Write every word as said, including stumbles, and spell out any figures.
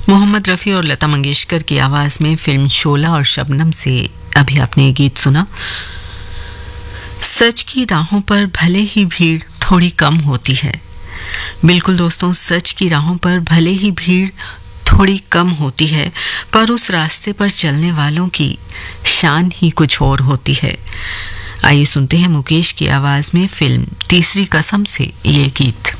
मोहम्मद रफ़ी और लता मंगेशकर की आवाज में फिल्म शोला और शबनम से अभी आपने ये गीत सुना। सच की राहों पर भले ही भीड़ थोड़ी कम होती है। बिल्कुल दोस्तों, सच की राहों पर भले ही भीड़ थोड़ी कम होती है, पर उस रास्ते पर चलने वालों की शान ही कुछ और होती है। आइए सुनते हैं मुकेश की आवाज में फिल्म तीसरी कसम से ये गीत।